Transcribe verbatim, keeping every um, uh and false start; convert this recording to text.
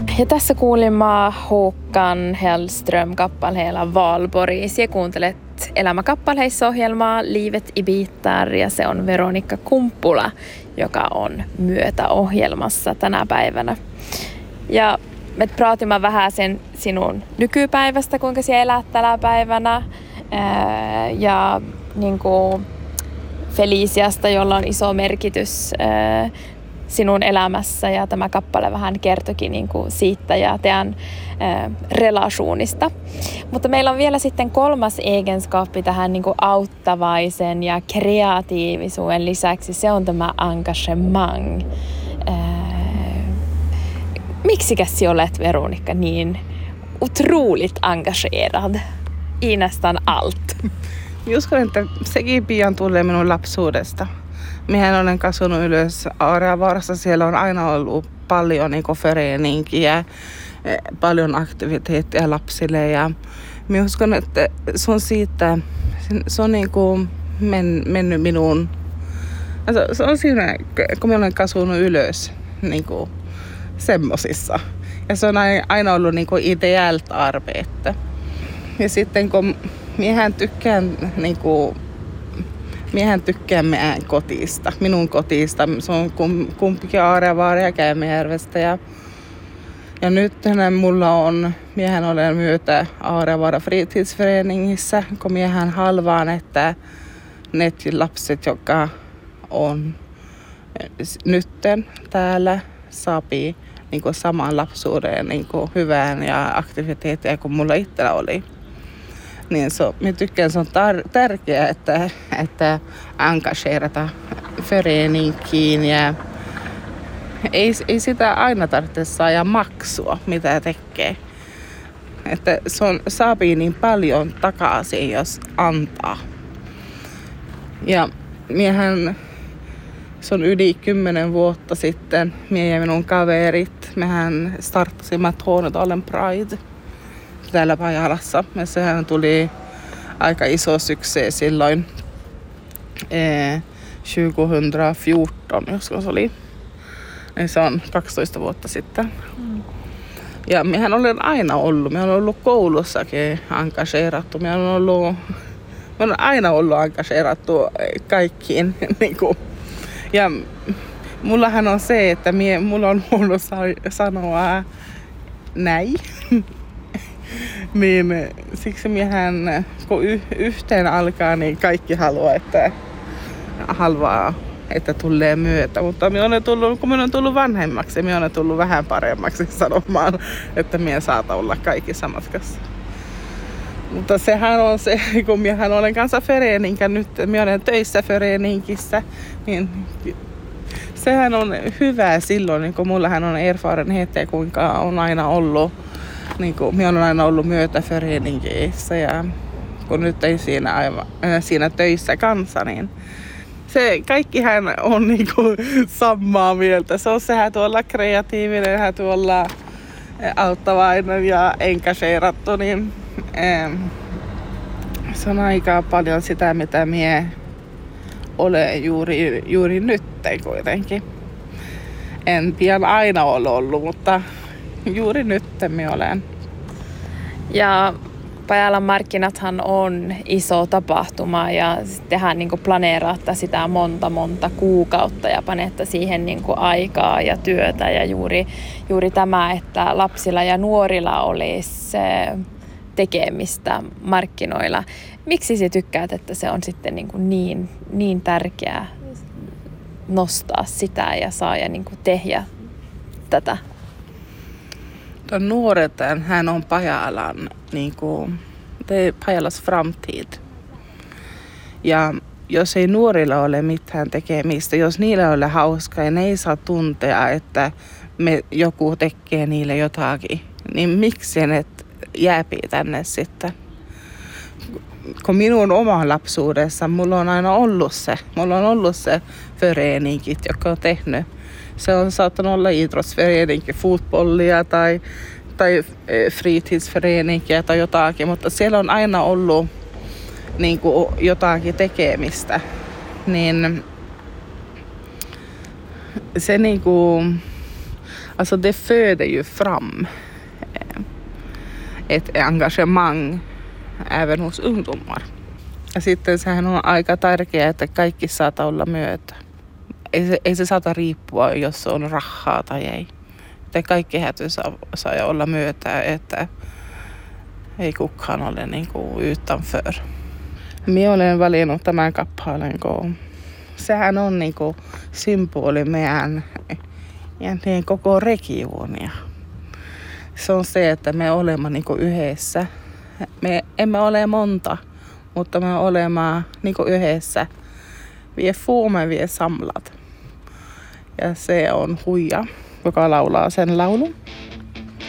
Ja tässä kuulimme Håkan Hellström kappaleella Valborgs. Ja kuuntelet Elämäkappaleissa-ohjelmaa Livet i bitar ja se on Veronikka Kumpula, joka on myötäohjelmassa tänä päivänä. Ja me praatimme vähän sen sinun nykypäivästä, kuinka sinä elät tänä päivänä ää, ja niin kuin Feliciasta, jolla on iso merkitys ää, sinun elämässä ja tämä kappale vähän kertokin niin kuin siitä ja teidän äh, relasuunista. Mutta meillä on vielä sitten kolmas egenskaappi tähän niin kuin auttavaisen ja kreatiivisuuden lisäksi. Se on tämä engagement. Äh, miksikäs sinä olet, Veronikka, niin otroligt engagerad i nästan allt? Uskon, että sekin pian tulee minun lapsuudesta. Minä olen kasvanut ylös Aareavaarassa. Siellä on aina ollut paljon niin föreninkiä, paljon aktiviteetteja lapsille. Ja minä uskon, että se on siitä, se on niin kuin men, mennyt minuun. Se on siinä, kun minä olen kasvanut ylös niin kuin semmosissa. Ja se on aina ollut niin kuin ideellt arbete. Ja sitten kun minähän tykkään niin kuin Miehän tykkää meidän kotista, minun kotista. Se on kumpikin Aareavaara ja Käymijärvestä. Ja, ja nyt mulla on, miehän olen myötä Aareavaara fritidsföreningissä, kun miehän halvaan, että ne lapset, jotka on nytten täällä, saapii niin saman lapsuuden niin hyvään ja aktiviteettia kuin mulla itsellä oli. Niin so, minä tykkään, se on tar- tärkeää, että, että engagerata föreninkiin ja ei, ei sitä aina tarvitse saada maksua, mitä tekee. Että se on, saapii niin paljon takaisin, jos antaa. Ja miehän, se on yli kymmenen vuotta sitten, mie ja minun kaverit, mehän startasimme Tornedalen Pride täällä Pajalassa. Ja sehän tuli aika iso suksee silloin eh, kaksituhattafjorton, joskus se oli. Ja se on kaksitoista vuotta sitten. Mm. Ja mehän olen aina ollut. Me on ollut koulussakin engageerattu. Me on ollut, me on aina ollut engageerattu kaikkiin. niin kuin. Ja mullahan on se, että mie, mulla on huono sanoa näin. Niin siksi miehän, kun y- yhteen alkaa, niin kaikki haluaa, että haluaa, että tulee myötä. Mutta minä olen tullut, kun minä olen tullut vanhemmaksi, minä olen tullut vähän paremmaksi sanomaan, että minä saata olla kaikissa matkassa. Mutta sehän on se, kun minähän olen kanssa föreninkä nyt, minä olen töissä föreninkissä, niin sehän on hyvä silloin, kun mullahan on erfarenheet, kuinka on aina ollut. Niin kuin, minä olen aina ollut myötäföreningissä ja kun nyt ei siinä, aivan, äh, siinä töissä kanssa, niin se kaikkihan on niin kuin samaa mieltä. Se on sehän tuolla kreatiivinen, sehän tuolla auttavainen ja engageerattu, niin äh, se on aika paljon sitä, mitä minä olen juuri, juuri nyt kuitenkin. En pian aina ole ollut, mutta juuri nyt minä olen. Ja Pajalan markkinathan on iso tapahtuma ja tehdään niin kuin planeeraatte sitä monta monta kuukautta ja panette siihen niin kuin aikaa ja työtä ja juuri, juuri tämä, että lapsilla ja nuorilla olisi tekemistä markkinoilla. Miksi sinä tykkäät, että se on sitten niin, kuin niin, niin tärkeää nostaa sitä ja saa ja niin kuin tehdä tätä? De nuoret, hän on Pajalan, niin kuin, det är Pajalas framtid. Ja jos ei nuorilla ole mitään tekemistä, jos niillä ei ole hauskaa ja ne ei saa tuntea, että me, joku tekee niille jotakin, niin miksi ne jääpii tänne sitten? Kun minun oma lapsuudessa, mulla on aina ollut se, mulla on ollut se förenikit, joka on tehnyt. Se on saattanut olla idrottsföreninki, fotbollia tai, tai fritidsföreninkiä tai jotakin, mutta siellä on aina ollut niin kuin, jotakin tekemistä. Niin se niin kuin, Alltså det föder ju fram ett engagemang även hos ungdomar. Ja sitten sehän on aika tärkeää, että kaikki saata olla myötä. Ei se, ei se saata riippua, jos se on rahaa tai ei. Että kaikki häytyy saa, saa olla myötä, että ei kukaan ole niinku utanför. Minä olen valinnut tämän kappaleen, kun sehän on niinku symboli meidän niin koko regionia. Se on se, että me olemme niinku yhdessä. Me emme ole monta, mutta me olemme niinku yhdessä. Vi är få, men vi är samlat. Ja se on Huija, joka laulaa sen laulun.